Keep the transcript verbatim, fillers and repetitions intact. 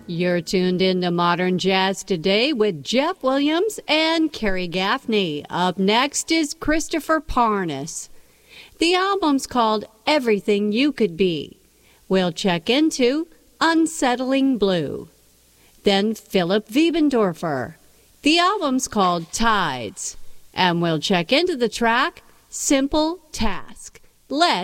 You're tuned in to Modern Jazz Today with Jeff Williams and Carrie Gaffney. Up next is Christopher Parnas. The album's called Everything You Could Be. We'll check into Unsettling Blue. Then Philip Wiebendorfer. The album's called Tides. And we'll check into the track Simple Task. Let's